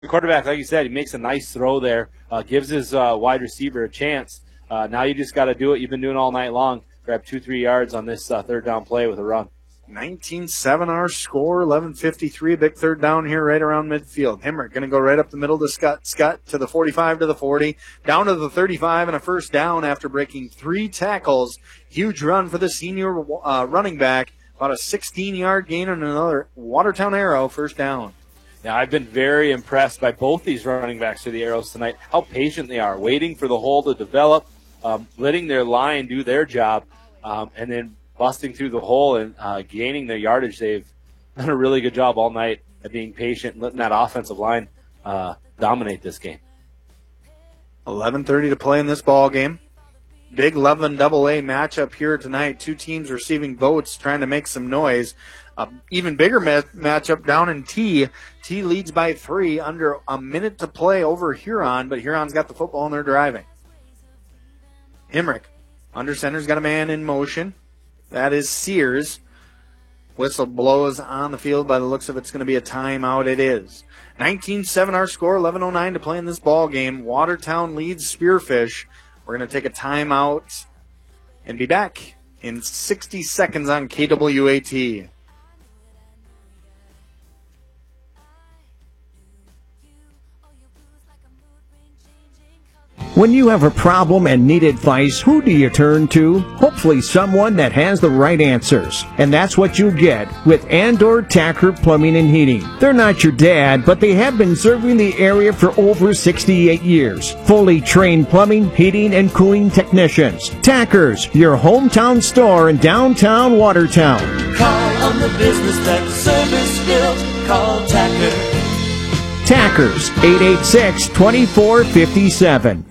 quarterback, like you said, he makes a nice throw there, gives his wide receiver a chance. Now you just got to do what you've been doing all night long, grab 2-3 yards on this third down play with a run. 19-7 our score, 11:53, big third down here right around midfield. Hemrick going to go right up the middle to Scott. Scott to the 45 to the 40, down to the 35 and a first down after breaking 3 tackles. Huge run for the senior running back, about a 16-yard gain and another Watertown Arrow first down. Now, I've been very impressed by both these running backs for the Arrows tonight, how patient they are, waiting for the hole to develop, letting their line do their job, and then busting through the hole and gaining their yardage. They've done a really good job all night at being patient and letting that offensive line dominate this game. 11:30 to play in this ball game. Big 11 AA matchup here tonight. Two teams receiving votes, trying to make some noise. Even bigger matchup down in T. T leads by 3, under a minute to play over Huron, but Huron's got the football and they're driving. Hemrick, under center's got a man in motion. That is Sears. Whistle blows on the field. By the looks of it, it's going to be a timeout. It is. 19-7 our score, 11:09 to play in this ball game. Watertown leads Spearfish. We're going to take a timeout and be back in 60 seconds on KWAT. When you have a problem and need advice, who do you turn to? Hopefully someone that has the right answers. And that's what you get with Andor Tackert Plumbing and Heating. They're not your dad, but they have been serving the area for over 68 years. Fully trained plumbing, heating, and cooling technicians. Tackers, your hometown store in downtown Watertown. Call on the business that's service built. Call Tackert. Tackers, 886-2457.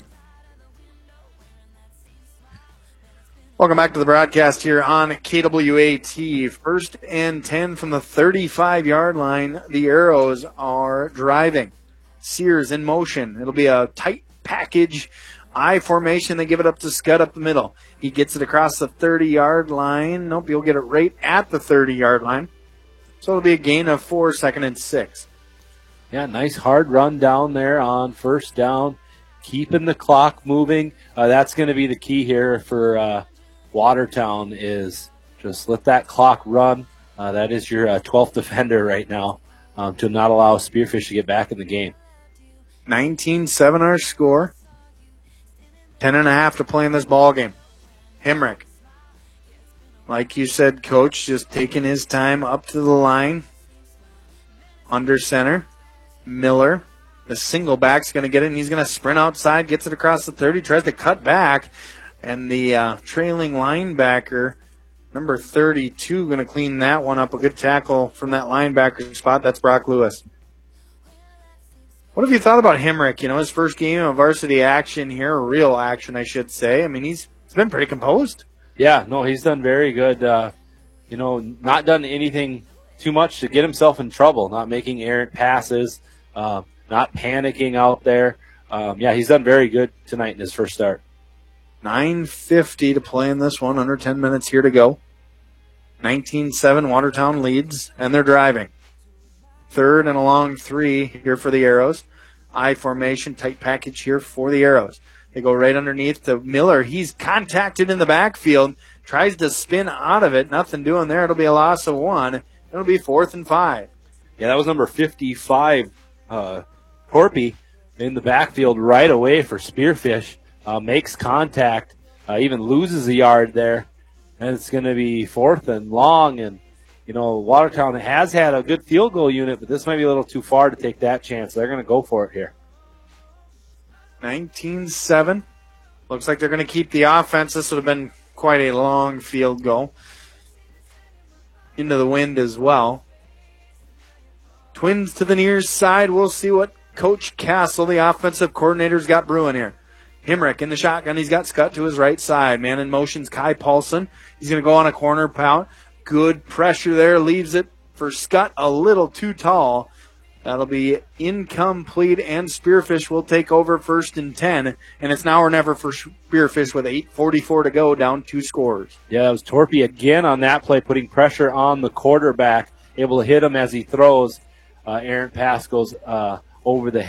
Welcome back to the broadcast here on KWAT. First and 10 from the 35-yard line. The Arrows are driving. Sears in motion. It'll be a tight package. I formation. They give it up to Scott up the middle. He gets it across the 30-yard line. Nope, he'll get it right at the 30-yard line. So it'll be a gain of 4, 2nd and 6. Yeah, nice hard run down there on first down. Keeping the clock moving. That's going to be the key here for Watertown, is just let that clock run. That is your 12th defender right now, to not allow Spearfish to get back in the game. 19-7 our score. 10.5 to play in this ball game. Hemrick, like you said, Coach, just taking his time up to the line. Under center. Miller, the single back's going to get it, and he's going to sprint outside, gets it across the 30, tries to cut back. And the trailing linebacker, number 32, going to clean that one up. A good tackle from that linebacker spot. That's Brock Lewis. What have you thought about Hemrick? You know, his first game of varsity action here, real action, I should say. I mean, he's been pretty composed. Yeah, no, he's done very good. Not done anything too much to get himself in trouble, not making errant passes, not panicking out there. He's done very good tonight in his first start. 9:50 to play in this one, under 10 minutes here to go. 19-7, Watertown leads, and they're driving. Third and a long 3 here for the Arrows. I formation, tight package here for the Arrows. They go right underneath to Miller. He's contacted in the backfield, tries to spin out of it. Nothing doing there. It'll be a loss of 1. It'll be 4th and 5. Yeah, that was number 55, Torpy, in the backfield right away for Spearfish. Makes contact, even loses a yard there, and it's going to be 4th and long. And, Watertown has had a good field goal unit, but this might be a little too far to take that chance. They're going to go for it here. 19-7. Looks like they're going to keep the offense. This would have been quite a long field goal. Into the wind as well. Twins to the near side. We'll see what Coach Castle, the offensive coordinator's got brewing here. Hemrick in the shotgun. He's got Scott to his right side. Man in motion's Kai Paulson. He's going to go on a corner pout. Good pressure there. Leaves it for Scott a little too tall. That'll be incomplete, and Spearfish will take over 1st and 10. And it's now or never for Spearfish with 8:44 to go, down 2 scores. Yeah, that was Torpy again on that play, putting pressure on the quarterback, able to hit him as he throws. Errant pass goes over the